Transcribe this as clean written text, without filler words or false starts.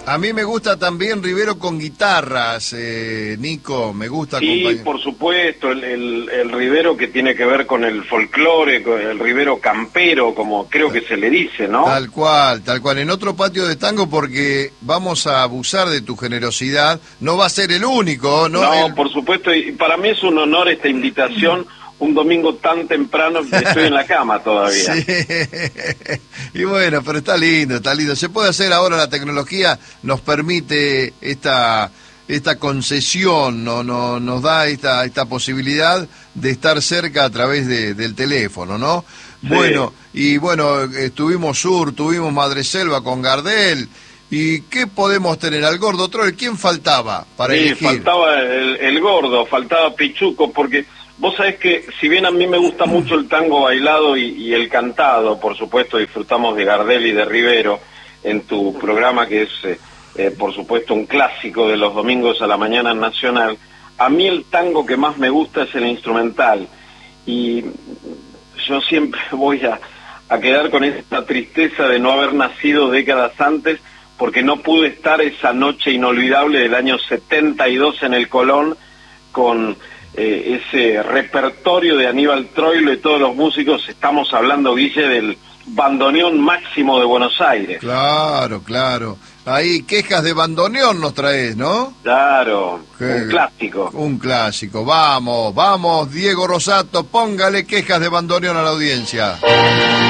A mí me gusta también Rivero con guitarras, Nico, me gusta acompañar. Sí, por supuesto, el Rivero que tiene que ver con el folclore, el Rivero campero, como creo que se le dice, ¿no? Tal cual, tal cual. En otro patio de tango, porque vamos a abusar de tu generosidad, no va a ser el único, ¿no? No, por supuesto, y para mí es un honor esta invitación. Un domingo tan temprano que estoy en la cama todavía. Sí. Y bueno, pero está lindo, está lindo. Se puede hacer ahora, la tecnología nos permite esta concesión, nos da esta posibilidad de estar cerca a través del teléfono, ¿no? Sí. Bueno, y bueno, tuvimos Madreselva con Gardel. ¿Y qué podemos tener? Al Gordo Troll, ¿quién faltaba para elegir? Faltaba el Gordo, faltaba Pichuco, porque vos sabés que si bien a mí me gusta mucho el tango bailado y el cantado, por supuesto disfrutamos de Gardel y de Rivero en tu programa, que es por supuesto un clásico de los domingos a la mañana en Nacional, a mí el tango que más me gusta es el instrumental, y yo siempre voy a quedar con esta tristeza de no haber nacido décadas antes, porque no pude estar esa noche inolvidable del año 72 en el Colón con ese repertorio de Aníbal Troilo y todos los músicos. Estamos hablando, Guille, del bandoneón máximo de Buenos Aires. Claro, claro. Ahí Quejas de Bandoneón nos traes, ¿no? Claro, un clásico. Un clásico. Vamos, Diego Rosato, póngale Quejas de Bandoneón a la audiencia.